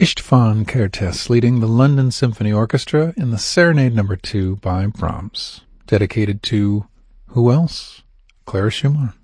István Kertész leading the London Symphony Orchestra in the Serenade No. 2 by Brahms, dedicated to who else? Clara Schumann.